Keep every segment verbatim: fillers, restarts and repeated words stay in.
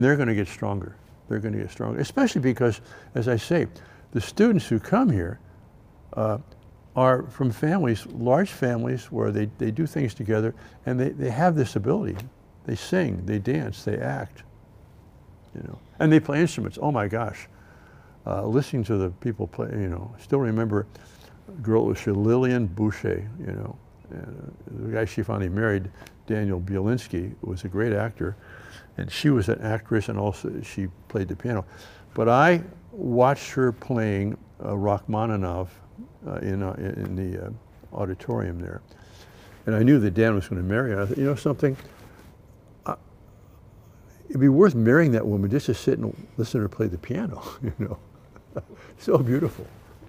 They're going to get stronger. They're going to get stronger, especially because, as I say, the students who come here uh, are from families, large families, where they, they do things together, and they, they have this ability. They sing, they dance, they act, you know, and they play instruments. Oh my gosh. Uh, listening to the people play, you know, I still remember a girl, was Lillian Boucher, you know, and, uh, the guy she finally married, Daniel Bielinski, was a great actor, and she was an actress, and also she played the piano. But I watched her playing uh, Rachmaninoff uh, in, uh, in the uh, auditorium there, and I knew that Dan was going to marry her. I thought, you know something, uh, it'd be worth marrying that woman just to sit and listen to her play the piano, you know. So beautiful.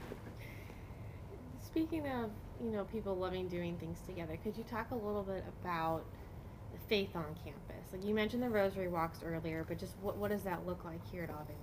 Speaking of, you know, people loving doing things together, could you talk a little bit about the faith on campus? Like you mentioned the Rosary Walks earlier, but just what, what does that look like here at Ave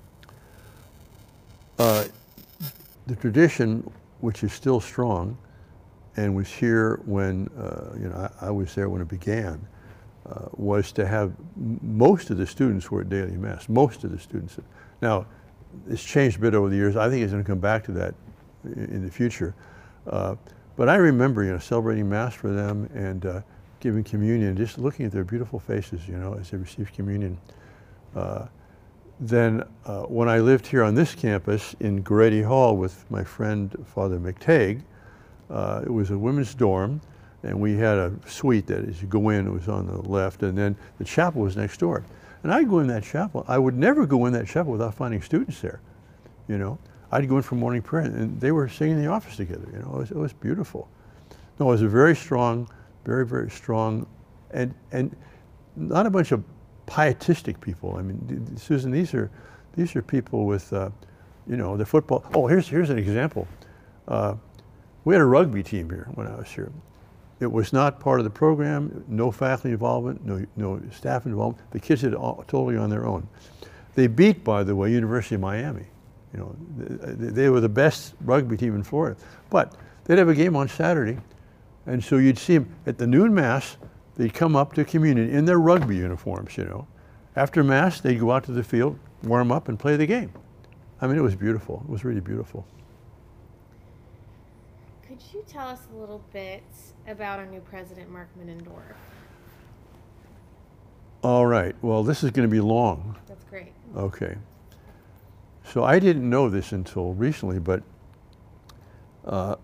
Maria? Uh, the tradition, which is still strong, and was here when, uh, you know, I, I was there when it began, uh, was to have most of the students were at daily mass. Most of the students. Now, it's changed a bit over the years. I think it's going to come back to that in the future. Uh, but I remember, you know, celebrating mass for them and uh, giving communion, just looking at their beautiful faces, you know, as they received communion. Uh, then uh, when I lived here on this campus in Goretti Hall with my friend Father McTague, uh, it was a women's dorm, and we had a suite that as you go in, it was on the left, and then the chapel was next door. And I'd go in that chapel. I would never go in that chapel without finding students there, you know. I'd go in for morning prayer, and they were singing the office together, you know. It was, it was beautiful. No, it was a very strong, very, very strong, and, and not a bunch of pietistic people. I mean, Susan, these are, these are people with, uh, you know, the football. Oh, here's, here's an example. Uh, we had a rugby team here when I was here. It was not part of the program, no faculty involvement, no, no staff involvement. The kids did it all, totally on their own. They beat, by the way, University of Miami. You know, they, they were the best rugby team in Florida. But they'd have a game on Saturday, and so you'd see them at the noon mass. They'd come up to communion in their rugby uniforms, you know. After mass, they'd go out to the field, warm up, and play the game. I mean, it was beautiful. It was really beautiful. Could you tell us a little bit about our new president, Mark Middendorf? All right. Well, this is going to be long. That's great. Okay. So I didn't know this until recently, but uh,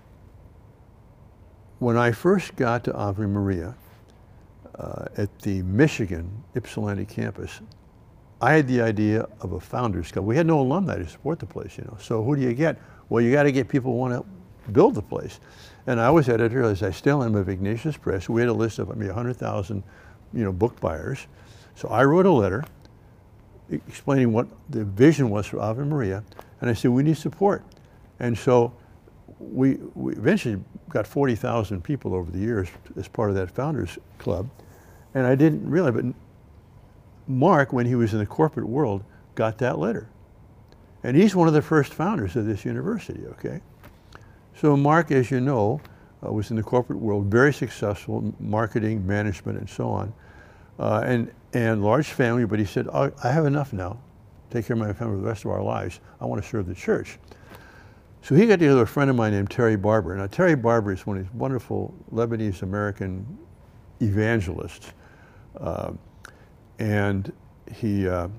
when I first got to Ave Maria uh, at the Michigan Ypsilanti campus, I had the idea of a founders club. We had no alumni to support the place, you know. So who do you get? Well, you got to get people who want to build the place. And I was editor, as I still am, of Ignatius Press. We had a list of, I mean, one hundred thousand, you know, book buyers. So I wrote a letter explaining what the vision was for Ave Maria, and I said, we need support. And so we, we eventually got forty thousand people over the years as part of that Founders Club. And I didn't realize, but Mark, when he was in the corporate world, got that letter. And he's one of the first founders of this university, okay? So Mark, as you know, uh, was in the corporate world, very successful, marketing, management, and so on. Uh, and, and large family, but he said, oh, I have enough now. Take care of my family for the rest of our lives. I want to serve the church. So he got together with a friend of mine named Terry Barber. Now, Terry Barber is one of these wonderful Lebanese-American evangelists. Uh, and he, uh,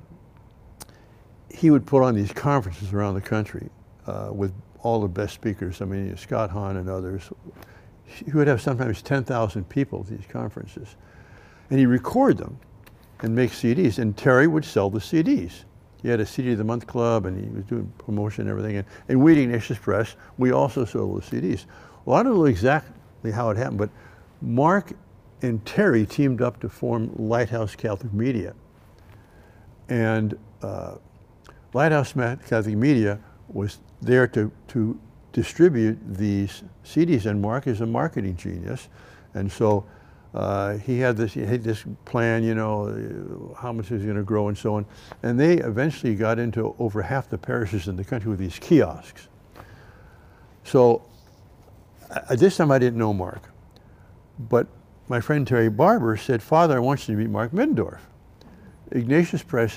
he would put on these conferences around the country uh, with all the best speakers. I mean, Scott Hahn and others. He would have sometimes ten thousand people at these conferences. And he'd record them and make C Ds. And Terry would sell the C Ds. He had a C D of the Month Club, and he was doing promotion and everything. And, and we at Ignatius Press, we also sold the C Ds. Well, I don't know exactly how it happened, but Mark and Terry teamed up to form Lighthouse Catholic Media. And uh, Lighthouse Catholic Media was there to, to distribute these C Ds, and Mark is a marketing genius. And so uh, he had this, he had this plan, you know, how much is going to grow and so on. And they eventually got into over half the parishes in the country with these kiosks. So at this time I didn't know Mark, but my friend Terry Barber said, Father, I want you to meet Mark Middendorf. Ignatius Press